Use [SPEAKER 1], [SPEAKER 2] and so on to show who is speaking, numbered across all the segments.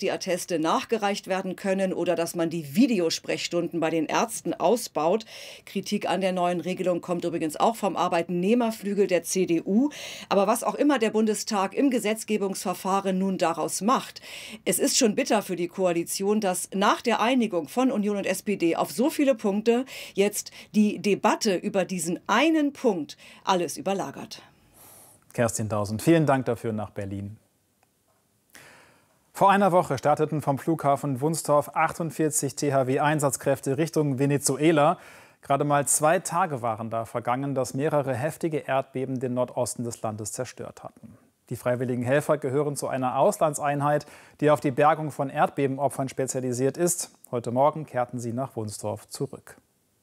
[SPEAKER 1] die Atteste nachgereicht werden können oder dass man die Videosprechstunden bei den Ärzten ausbaut. Kritik an der neuen Regelung kommt übrigens auch vom Arbeitnehmerflügel der CDU. Aber was auch immer der Bundestag im Gesetzgebungsverfahren nun daraus macht, es ist schon bitter für die Koalition, dass nach der Einigung von Union und SPD auf so viele Punkte jetzt die Debatte über diesen einen Punkt alles überlagert.
[SPEAKER 2] Kerstin Dausend, vielen Dank dafür nach Berlin. Vor einer Woche starteten vom Flughafen Wunstorf 48 THW-Einsatzkräfte Richtung Venezuela. Gerade mal 2 Tage waren da vergangen, dass mehrere heftige Erdbeben den Nordosten des Landes zerstört hatten. Die freiwilligen Helfer gehören zu einer Auslandseinheit, die auf die Bergung von Erdbebenopfern spezialisiert ist. Heute Morgen kehrten sie nach Wunstorf zurück.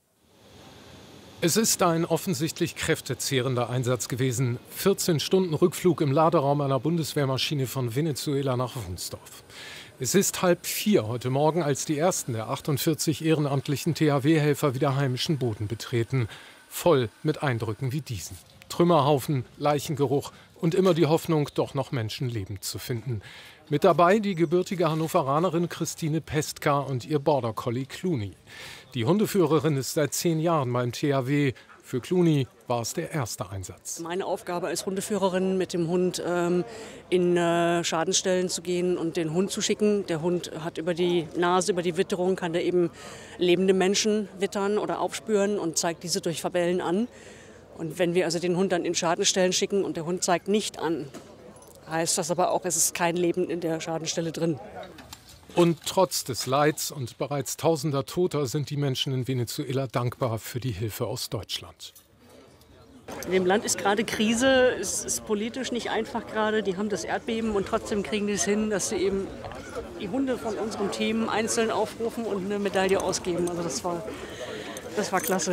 [SPEAKER 3] Es ist ein offensichtlich kräftezehrender Einsatz gewesen. 14 Stunden Rückflug im Laderaum einer Bundeswehrmaschine von Venezuela nach Wunstorf. Es ist 3:30 heute Morgen, als die ersten der 48 ehrenamtlichen THW-Helfer wieder heimischen Boden betreten. Voll mit Eindrücken wie diesen. Trümmerhaufen, Leichengeruch und immer die Hoffnung, doch noch Menschenleben zu finden. Mit dabei die gebürtige Hannoveranerin Christine Pestka und ihr Border Collie Clooney. Die Hundeführerin ist seit 10 Jahren beim THW. Für Clooney war es der erste Einsatz.
[SPEAKER 4] Meine Aufgabe als Hundeführerin, mit dem Hund in Schadenstellen zu gehen und den Hund zu schicken. Der Hund hat über die Nase, über die Witterung, kann der eben lebende Menschen wittern oder aufspüren und zeigt diese durch Verbellen an. Und wenn wir also den Hund dann in Schadenstellen schicken und der Hund zeigt nicht an, heißt das aber auch, es ist kein Leben in der Schadenstelle drin.
[SPEAKER 3] Und trotz des Leids und bereits tausender Toter sind die Menschen in Venezuela dankbar für die Hilfe aus Deutschland.
[SPEAKER 4] In dem Land ist gerade Krise, es ist politisch nicht einfach gerade. Die haben das Erdbeben und trotzdem kriegen die es hin, dass sie eben die Hunde von unserem Team einzeln aufrufen und eine Medaille ausgeben. Also das war klasse.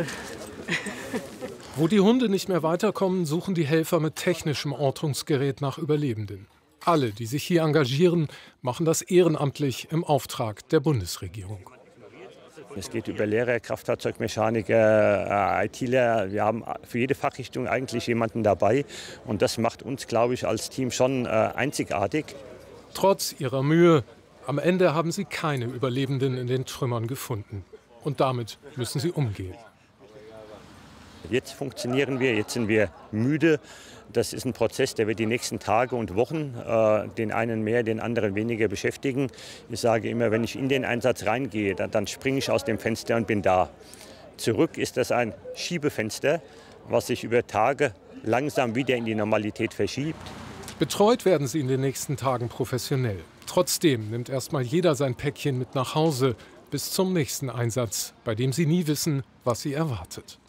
[SPEAKER 3] Wo die Hunde nicht mehr weiterkommen, suchen die Helfer mit technischem Ortungsgerät nach Überlebenden. Alle, die sich hier engagieren, machen das ehrenamtlich im Auftrag der Bundesregierung.
[SPEAKER 5] Es geht über Lehrer, Kraftfahrzeugmechaniker, ITler. Wir haben für jede Fachrichtung eigentlich jemanden dabei. Und das macht uns, glaube ich, als Team schon einzigartig.
[SPEAKER 3] Trotz ihrer Mühe, am Ende haben sie keine Überlebenden in den Trümmern gefunden. Und damit müssen sie umgehen.
[SPEAKER 5] Jetzt funktionieren wir, jetzt sind wir müde. Das ist ein Prozess, der wird die nächsten Tage und Wochen den einen mehr, den anderen weniger beschäftigen. Ich sage immer, wenn ich in den Einsatz reingehe, dann springe ich aus dem Fenster und bin da. Zurück ist das ein Schiebefenster, was sich über Tage langsam wieder in die Normalität verschiebt.
[SPEAKER 3] Betreut werden sie in den nächsten Tagen professionell. Trotzdem nimmt erstmal jeder sein Päckchen mit nach Hause bis zum nächsten Einsatz, bei dem sie nie wissen, was sie erwartet.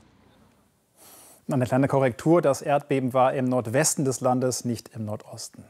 [SPEAKER 2] Eine kleine Korrektur, das Erdbeben war im Nordwesten des Landes, nicht im Nordosten.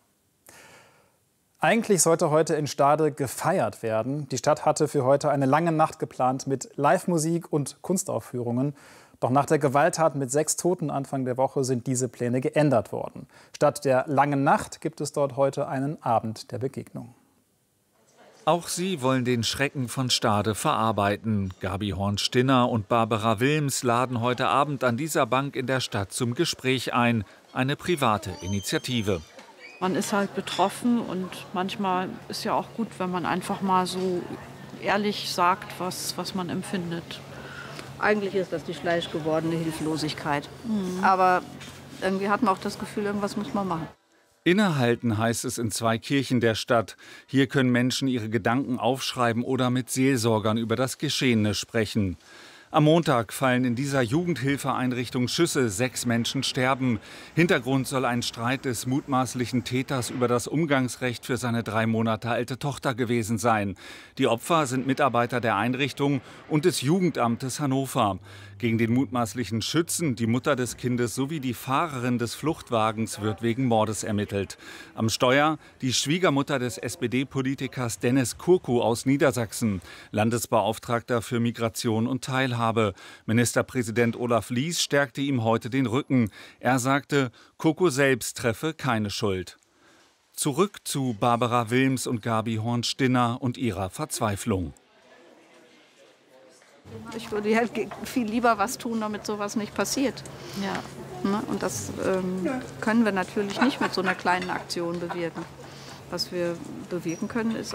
[SPEAKER 2] Eigentlich sollte heute in Stade gefeiert werden. Die Stadt hatte für heute eine lange Nacht geplant mit Live-Musik und Kunstaufführungen. Doch nach der Gewalttat mit 6 Toten Anfang der Woche sind diese Pläne geändert worden. Statt der langen Nacht gibt es dort heute einen Abend der Begegnung.
[SPEAKER 6] Auch sie wollen den Schrecken von Stade verarbeiten. Gabi Horn-Stinner und Barbara Wilms laden heute Abend an dieser Bank in der Stadt zum Gespräch ein. Eine private Initiative.
[SPEAKER 7] Man ist halt betroffen und manchmal ist ja auch gut, wenn man einfach mal so ehrlich sagt, was man empfindet.
[SPEAKER 8] Eigentlich ist das die fleischgewordene Hilflosigkeit. Aber irgendwie hat man auch das Gefühl, irgendwas muss man machen.
[SPEAKER 6] Innehalten heißt es in 2 Kirchen der Stadt. Hier können Menschen ihre Gedanken aufschreiben oder mit Seelsorgern über das Geschehene sprechen. Am Montag fallen in dieser Jugendhilfeeinrichtung Schüsse, 6 Menschen sterben. Hintergrund soll ein Streit des mutmaßlichen Täters über das Umgangsrecht für seine 3 Monate alte Tochter gewesen sein. Die Opfer sind Mitarbeiter der Einrichtung und des Jugendamtes Hannover. Gegen den mutmaßlichen Schützen, die Mutter des Kindes sowie die Fahrerin des Fluchtwagens wird wegen Mordes ermittelt. Am Steuer die Schwiegermutter des SPD-Politikers Dennis Kurku aus Niedersachsen, Landesbeauftragter für Migration und Teilhabe. Ministerpräsident Olaf Lies stärkte ihm heute den Rücken. Er sagte, Kurku selbst treffe keine Schuld. Zurück zu Barbara Wilms und Gabi Horn-Stinner und ihrer Verzweiflung.
[SPEAKER 8] Ich würde halt viel lieber was tun, damit sowas nicht passiert. Ja. Und das können wir natürlich nicht mit so einer kleinen Aktion bewirken. Was wir bewirken können, ist